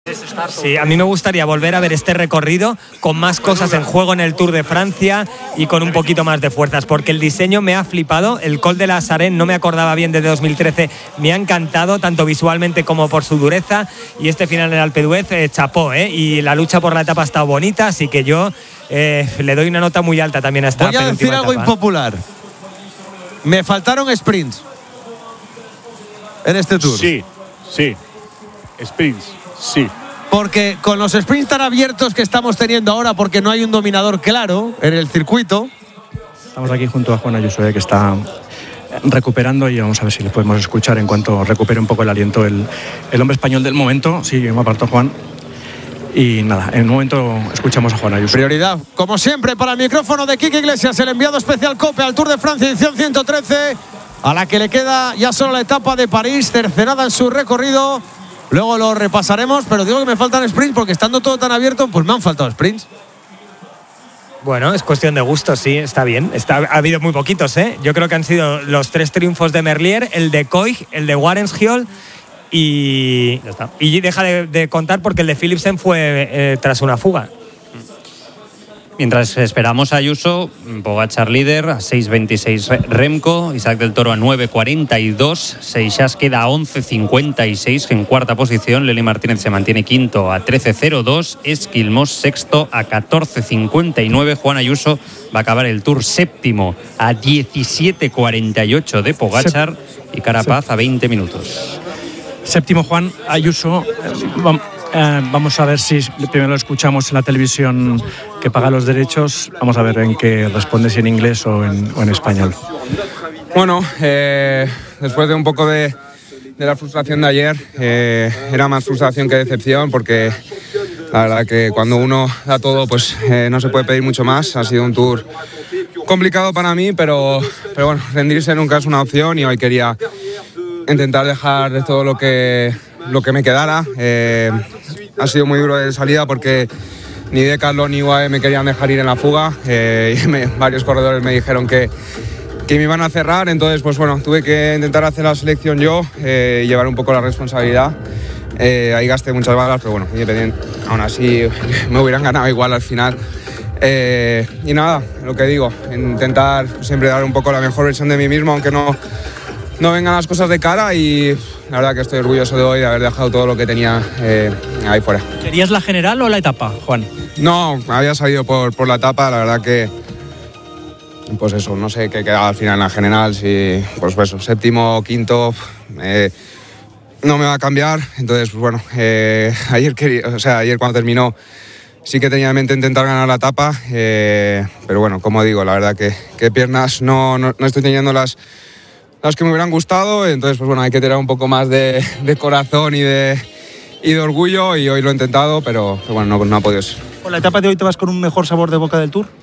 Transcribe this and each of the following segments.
Sí, a mí me gustaría volver a ver este recorrido con más cosas en juego en el Tour de Francia y con un poquito más de fuerzas, porque el diseño me ha flipado. El Col de la Sarenne no me acordaba bien desde 2013, me ha encantado tanto visualmente como por su dureza, y este final en el Alpe d'Huez chapó, y la lucha por la etapa ha estado bonita, así que yo le doy una nota muy alta también a esta penúltima etapa. Voy a decir algo impopular. Me faltaron sprints en este Tour. Sí. Sprints, sí. Porque con los sprints tan abiertos que estamos teniendo ahora, porque no hay un dominador claro en el circuito. Estamos aquí junto a Juan Ayuso, que está recuperando, y vamos a ver si le podemos escuchar en cuanto recupere un poco el aliento el hombre español del momento. Sí, me apartó Juan. Y nada, en un momento escuchamos a Juan Ayuso. Prioridad, como siempre, para el micrófono de Quique Iglesias, el enviado especial COPE al Tour de Francia, edición 113, a la que le queda ya solo la etapa de París, tercerada en su recorrido. Luego lo repasaremos, pero digo que me faltan sprints porque estando todo tan abierto, pues me han faltado sprints. Bueno, es cuestión de gusto, sí, está bien. Ha habido muy poquitos, Yo creo que han sido los 3 triunfos de Merlier, el de Koig, el de Warenshiol y ya está. Y deja de contar porque el de Philipsen fue tras una fuga. Mientras esperamos a Ayuso, Pogačar líder a 6.26 Remco, Isaac del Toro a 9.42, Seixas queda a 11.56 en cuarta posición, Lely Martínez se mantiene quinto a 13.02, Esquilmos sexto a 14.59, Juan Ayuso va a acabar el Tour séptimo a 17.48 de Pogačar y Carapaz a 20 minutos. Séptimo Juan Ayuso. Vamos a ver si primero lo escuchamos en la televisión que paga los derechos. Vamos a ver en qué responde, si en inglés o en español. Bueno, después de un poco de la frustración de ayer, era más frustración que decepción, porque la verdad que cuando uno da todo, pues no se puede pedir mucho más. Ha sido un Tour complicado para mí, pero bueno, rendirse nunca es una opción, y hoy quería intentar dejar de todo lo que me quedara. Ha sido muy duro de salida porque ni Decathlon ni UAE me querían dejar ir en la fuga. Varios corredores me dijeron que me iban a cerrar, entonces pues bueno, tuve que intentar hacer la selección yo y llevar un poco la responsabilidad. Ahí gasté muchas balas, pero bueno, independiente, aún así me hubieran ganado igual al final. Y nada, lo que digo, intentar siempre dar un poco la mejor versión de mí mismo, aunque no vengan las cosas de cara, y la verdad que estoy orgulloso de hoy de haber dejado todo lo que tenía ahí fuera. ¿Querías la general o la etapa, Juan? No, había salido por la etapa, la verdad que pues eso, no sé qué quedaba al final en la general, si pues eso, séptimo, quinto, no me va a cambiar, entonces pues bueno, ayer cuando terminó sí que tenía en mente intentar ganar la etapa, pero bueno, como digo, la verdad que piernas no estoy teniendo las que me hubieran gustado, entonces pues bueno, hay que tener un poco más de corazón y de orgullo, y hoy lo he intentado, pero bueno, no ha podido ser. ¿Con la etapa de hoy te vas con un mejor sabor de boca del Tour?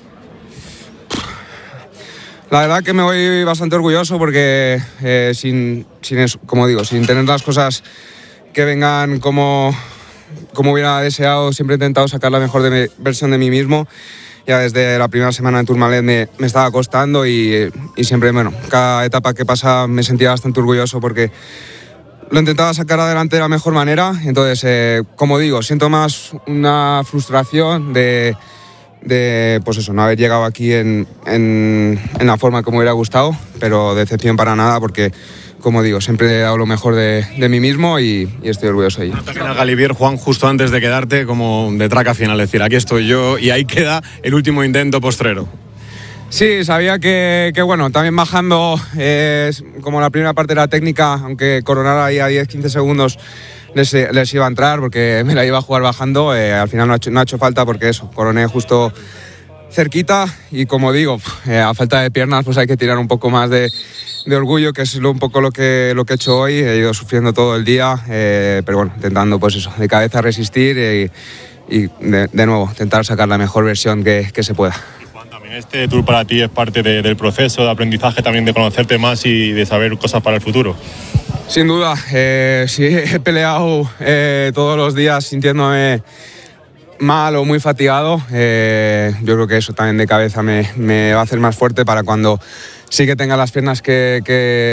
La verdad que me voy bastante orgulloso porque sin eso, como digo, sin tener las cosas que vengan como hubiera deseado, siempre he intentado sacar la mejor versión de mí mismo. Ya desde la primera semana de Tourmalet me estaba costando, y siempre, bueno, cada etapa que pasa me sentía bastante orgulloso porque lo intentaba sacar adelante de la mejor manera. Entonces, como digo, siento más una frustración de pues eso, no haber llegado aquí en la forma que me hubiera gustado, pero decepción para nada, porque como digo, siempre he dado lo mejor de mí mismo y estoy orgulloso de ello. También a Galibier, Juan, justo antes de quedarte como de traca final, es decir, aquí estoy yo, y ahí queda el último intento postrero. Sí, sabía que bueno, también bajando, como la primera parte de la técnica, aunque coronara ahí a 10-15 segundos, les iba a entrar porque me la iba a jugar bajando. Al final no ha hecho falta porque eso, coroné justo cerquita, y como digo, a falta de piernas pues hay que tirar un poco más de orgullo, que es un poco lo que he hecho hoy. He ido sufriendo todo el día, pero bueno, intentando pues eso, de cabeza resistir y de nuevo intentar sacar la mejor versión que se pueda. Juan, también este Tour para ti es parte del proceso de aprendizaje, también de conocerte más y de saber cosas para el futuro. Sin duda, sí, he peleado todos los días sintiéndome mal o muy fatigado. Yo creo que eso también de cabeza me va a hacer más fuerte para cuando sí que tenga las piernas que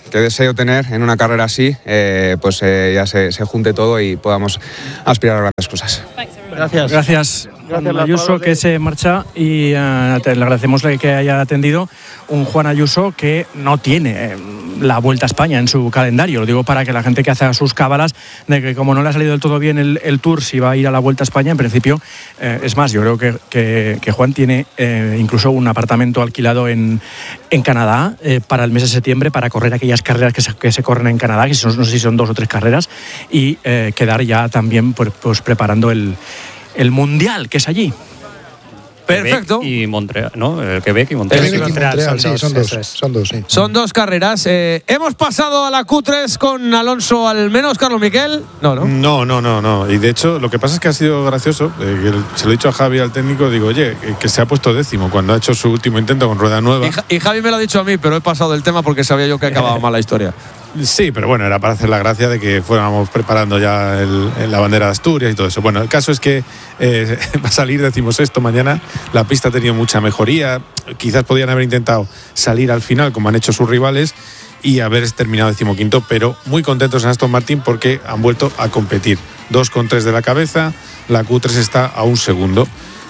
deseo tener en una carrera así, pues ya se junte todo y podamos aspirar a grandes cosas. Gracias Ayuso, que se marcha, y le agradecemos que haya atendido un Juan Ayuso que no tiene la Vuelta a España en su calendario. Lo digo para que la gente que hace sus cábalas de que como no le ha salido del todo bien el Tour, si va a ir a la Vuelta a España, en principio, es más, yo creo que Juan tiene incluso un apartamento alquilado en Canadá para el mes de septiembre, para correr aquellas carreras que se corren en Canadá, que no sé si son 2 o 3 carreras, y quedar ya también pues preparando el Mundial, que es allí. Perfecto. Y Montreal, ¿no? El Quebec y Montreal. Quebec y Montreal, sí, son dos. Sí. Son 2 carreras. Hemos pasado a la Q3 con Alonso al menos, Carlos Miquel. No. Y de hecho, lo que pasa es que ha sido gracioso. Se lo he dicho a Javi, al técnico, digo, oye, que se ha puesto 10º cuando ha hecho su último intento con rueda nueva. Y Javi me lo ha dicho a mí, pero he pasado del tema porque sabía yo que acababa mal la historia. Sí, pero bueno, era para hacer la gracia de que fuéramos preparando ya la bandera de Asturias y todo eso. Bueno, el caso es que va a salir 16º mañana. La pista ha tenido mucha mejoría. Quizás podían haber intentado salir al final, como han hecho sus rivales, y haber terminado 15º, pero muy contentos en Aston Martin porque han vuelto a competir. 2,3 de la cabeza, la Q3 está a 1 segundo.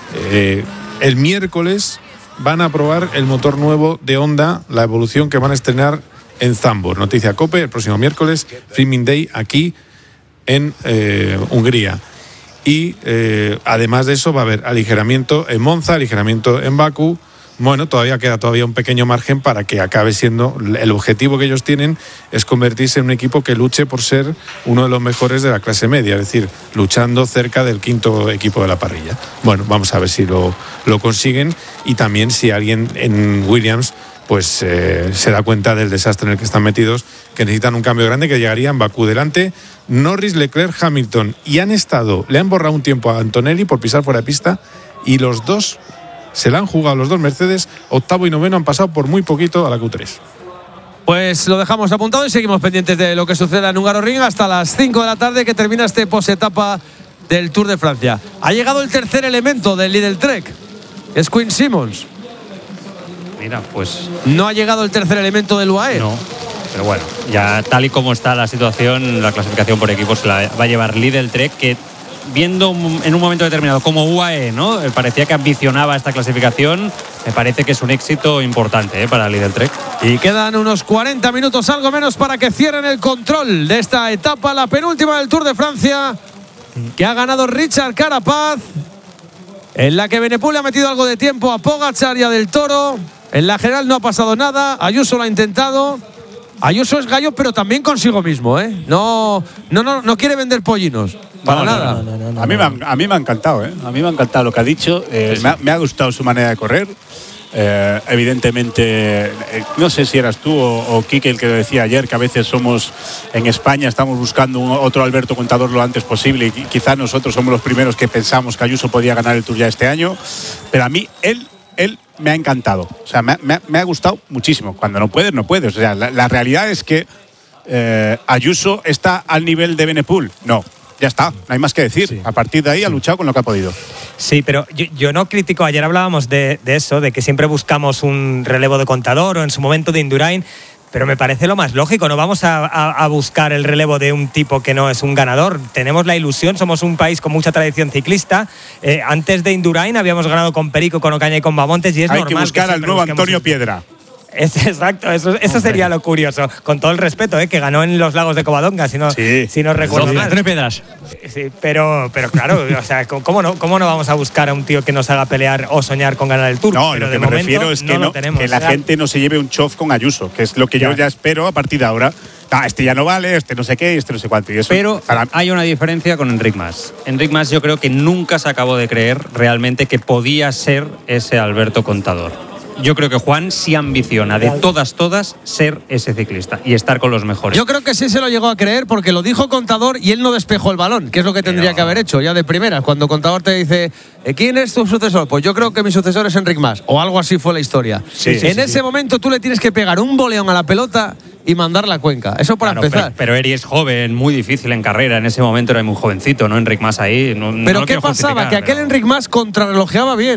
El miércoles van a probar el motor nuevo de Honda, la evolución que van a estrenar en Zandvoort. Noticia COPE, el próximo miércoles, Filming Day aquí en Hungría. Y además de eso va a haber aligeramiento en Monza, aligeramiento en Bakú. Bueno, queda un pequeño margen para que acabe siendo el objetivo que ellos tienen, es convertirse en un equipo que luche por ser uno de los mejores de la clase media, es decir, luchando cerca del 5º equipo de la parrilla. Bueno, vamos a ver si lo consiguen, y también si alguien en Williams pues se da cuenta del desastre en el que están metidos, que necesitan un cambio grande, que llegaría en Bakú. Delante Norris, Leclerc, Hamilton, y le han borrado un tiempo a Antonelli por pisar fuera de pista, y los dos se la han jugado, los 2 Mercedes, 8º y 9º, han pasado por muy poquito a la Q3. Pues lo dejamos apuntado y seguimos pendientes de lo que suceda en Hungaroring hasta las 5 de la tarde, que termina este posetapa del Tour de Francia. Ha llegado el tercer elemento del Lidl Trek, es Quinn Simmons. Mira, pues no ha llegado el tercer elemento del UAE. No, pero bueno, ya tal y como está la situación, la clasificación por equipos la va a llevar Lidl Trek, que viendo en un momento determinado como UAE, ¿no? Parecía que ambicionaba esta clasificación. Me parece que es un éxito importante para Lidl Trek. Y quedan unos 40 minutos, algo menos, para que cierren el control de esta etapa, la penúltima del Tour de Francia, que ha ganado Richard Carapaz, en la que Benepul le ha metido algo de tiempo a Pogačar y a Del Toro. En la general no ha pasado nada. Ayuso lo ha intentado. Ayuso es gallo, pero también consigo mismo, ¿eh? No quiere vender pollinos. Para nada. A mí me ha encantado, ¿eh? A mí me ha encantado lo que ha dicho. Me ha gustado su manera de correr. Evidentemente, no sé si eras tú o Quique el que decía ayer que a veces somos en España, estamos buscando otro Alberto Contador lo antes posible, y quizás nosotros somos los primeros que pensamos que Ayuso podía ganar el Tour ya este año, pero a mí él me ha encantado, o sea, me ha gustado muchísimo. Cuando no puedes, o sea, la realidad es que Ayuso está al nivel de Benepul, no. Ya está, no hay más que decir. Sí. A partir de ahí ha luchado con lo que ha podido. Sí, pero yo no critico. Ayer hablábamos de eso, de que siempre buscamos un relevo de Contador o en su momento de Indurain, pero me parece lo más lógico. No vamos a buscar el relevo de un tipo que no es un ganador. Tenemos la ilusión, somos un país con mucha tradición ciclista. Antes de Indurain habíamos ganado con Perico, con Ocaña y con Bamontes, y es normal que buscar al nuevo Antonio Piedra. Exacto, eso sería lo curioso. Con todo el respeto, que ganó en los lagos de Covadonga, si no recuerdo mal. Antonio Piedras. Sí, pero claro, o sea, ¿cómo no vamos a buscar a un tío que nos haga pelear o soñar con ganar el Tour? No, lo que me refiero es que la gente no se lleve un chof con Ayuso, que es lo que yo ya espero a partir de ahora. Este ya no vale, este no sé qué, este no sé cuánto. Y eso, pero hay una diferencia con Enric Mas. Enric Mas yo creo que nunca se acabó de creer realmente que podía ser ese Alberto Contador. Yo creo que Juan sí ambiciona de todas ser ese ciclista y estar con los mejores. Yo creo que sí se lo llegó a creer porque lo dijo Contador y él no despejó el balón, que es lo que tendría que haber hecho ya de primera. Cuando Contador te dice, ¿quién es tu sucesor? Pues yo creo que mi sucesor es Enric Mas, o algo así fue la historia. En ese momento tú le tienes que pegar un boleón a la pelota y mandarla a Cuenca. Eso para empezar. Pero Eri es joven, muy difícil en carrera. En ese momento era muy jovencito, ¿no? Enric Mas ahí. Pero ¿qué pasaba? Que aquel Enric Mas contrarrelojeaba bien.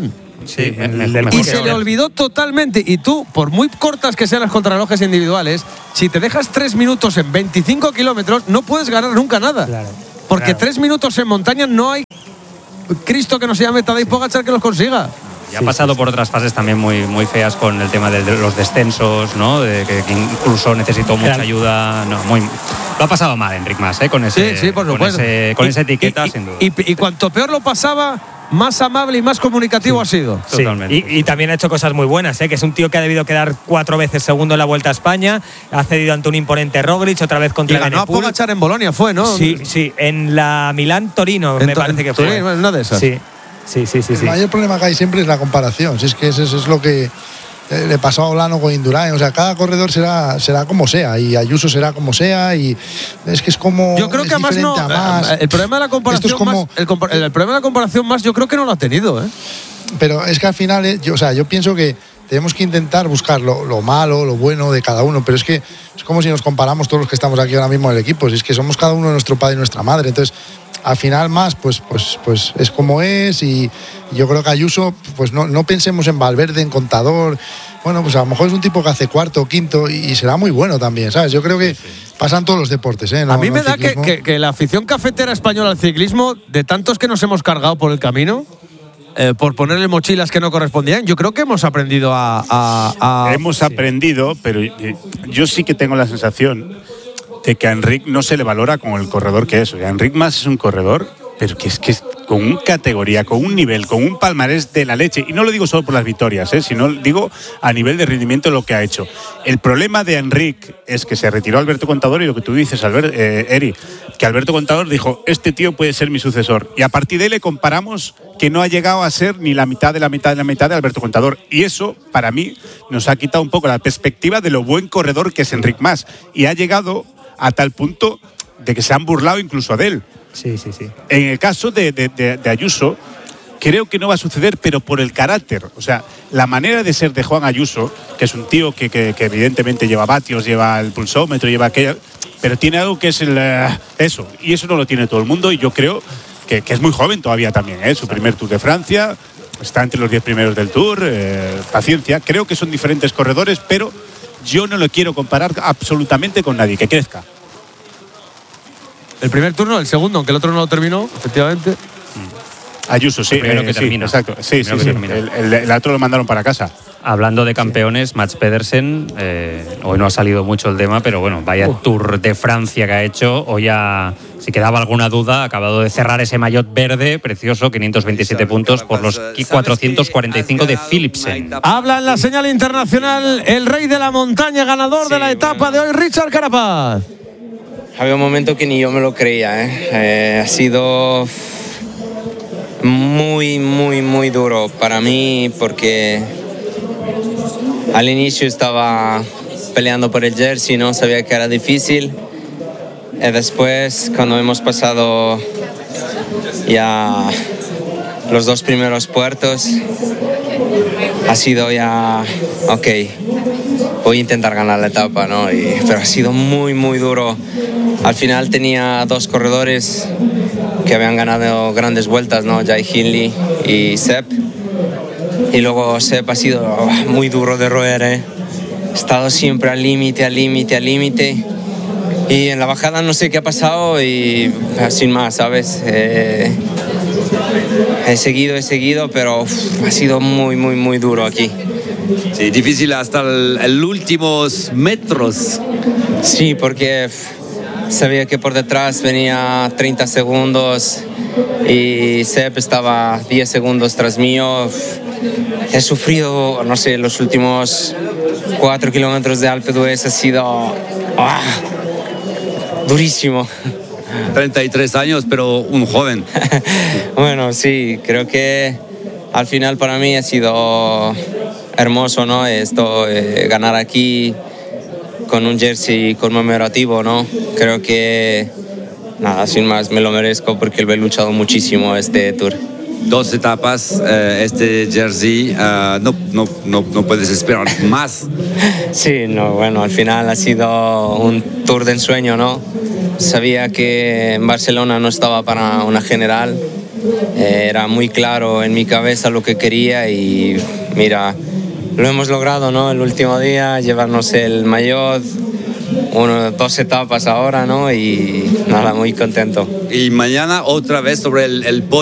Sí, y se le olvidó totalmente. Y tú, por muy cortas que sean las contrarrelojes individuales, si te dejas 3 minutos en 25 kilómetros, no puedes ganar nunca nada. Claro. Porque 3 minutos en montaña no hay Cristo que no se llame Tadej Pogačar que los consiga. Y ha pasado por otras fases también muy feas con el tema de los descensos, ¿no? De que incluso necesitó mucha ayuda. No, lo ha pasado mal Enric Mas, con ese, sí, por supuesto. Con esa etiqueta, sin duda. Y cuanto peor lo pasaba, más amable y más comunicativo ha sido. Sí, totalmente. Y también ha hecho cosas muy buenas, que es un tío que ha debido quedar 4 veces segundo en la Vuelta a España, ha cedido ante un imponente Roglic, otra vez contra Ganó a Pogačar en Bolonia, fue, ¿no? Sí, en la Milán-Torino me parece que fue. Una de esas. Sí. El mayor problema que hay siempre es la comparación. Si es que eso es lo que le pasó a Olano con Indurain. O sea, cada corredor será como sea y Ayuso será como sea y es que es como. Yo creo que además no. El problema de la comparación es como, el problema de la comparación más yo creo que no lo ha tenido. Pero es que al final, yo pienso que tenemos que intentar buscar lo malo, lo bueno de cada uno, pero es que es como si nos comparamos todos los que estamos aquí ahora mismo en el equipo. Si es que somos cada uno de nuestro padre y nuestra madre. Entonces, al final más, pues es como es y yo creo que Ayuso, pues no pensemos en Valverde, en Contador. Bueno, pues a lo mejor es un tipo que hace cuarto o quinto y será muy bueno también, ¿sabes? Yo creo que pasan todos los deportes, ¿eh? A mí me da que la afición cafetera española al ciclismo, de tantos que nos hemos cargado por el camino, por ponerle mochilas que no correspondían, yo creo que hemos aprendido Hemos aprendido, pero yo sí que tengo la sensación de que a Enric no se le valora como el corredor que es. O sea, Enric Mas es un corredor, pero que es con una categoría, con un nivel, con un palmarés de la leche. Y no lo digo solo por las victorias, sino digo a nivel de rendimiento lo que ha hecho. El problema de Enric es que se retiró Alberto Contador y lo que tú dices, Eri, que Alberto Contador dijo, este tío puede ser mi sucesor. Y a partir de ahí le comparamos que no ha llegado a ser ni la mitad de Alberto Contador. Y eso, para mí, nos ha quitado un poco la perspectiva de lo buen corredor que es Enric Mas. Y ha llegado a tal punto de que se han burlado incluso de él. Sí. En el caso de Ayuso, creo que no va a suceder, pero por el carácter. O sea, la manera de ser de Juan Ayuso, que es un tío que evidentemente lleva vatios, lleva el pulsómetro, lleva aquello, pero tiene algo que es eso. Y eso no lo tiene todo el mundo y yo creo que es muy joven todavía también. Su primer Tour de Francia, está entre los 10 primeros del Tour, paciencia. Creo que son diferentes corredores, pero yo no lo quiero comparar absolutamente con nadie, que crezca. El primer turno, el segundo, aunque el otro no lo terminó, efectivamente. Ayuso, sí. El primero que termina. Exacto, sí. El otro lo mandaron para casa. Hablando de campeones, Mats Pedersen, hoy no ha salido mucho el tema, pero bueno, vaya Tour de Francia que ha hecho. Hoy si quedaba alguna duda, ha acabado de cerrar ese maillot verde precioso, 527 puntos por los 445 de Philipsen. Habla en la señal internacional el rey de la montaña, ganador de la etapa de hoy, Richard Carapaz. Había un momento que ni yo me lo creía. Ha sido muy duro para mí porque al inicio estaba peleando por el jersey, no sabía que era difícil. Y después, cuando hemos pasado ya los 2 primeros puertos, ha sido ya, ok, voy a intentar ganar la etapa, ¿no? Pero ha sido muy duro. Al final tenía 2 corredores que habían ganado grandes vueltas, ¿no? Jai Hindley y Sepp. Y luego Sepp ha sido muy duro de roer, He estado siempre al límite. Y en la bajada no sé qué ha pasado y sin más, ¿sabes? He seguido, pero ha sido muy duro aquí. Sí, difícil hasta los últimos metros. Sí, porque sabía que por detrás venía 30 segundos y Sepp estaba 10 segundos tras mío. He sufrido, no sé, los últimos 4 kilómetros de Alpe d'Huez ha sido durísimo. 33 años, pero un joven. Bueno, sí, creo que al final para mí ha sido hermoso, ¿no? Ganar aquí con un jersey conmemorativo, ¿no? Creo que, nada, sin más, me lo merezco porque lo he luchado muchísimo este Tour. 2 etapas, este jersey, no puedes esperar más. Sí, no, bueno, al final ha sido un Tour de ensueño, ¿no? Sabía que en Barcelona no estaba para una general Era muy claro en mi cabeza lo que quería y mira, lo hemos logrado, ¿no? El último día, llevarnos el maillot, 2 etapas ahora, ¿no? Y nada, muy contento. Y mañana otra vez sobre el podio.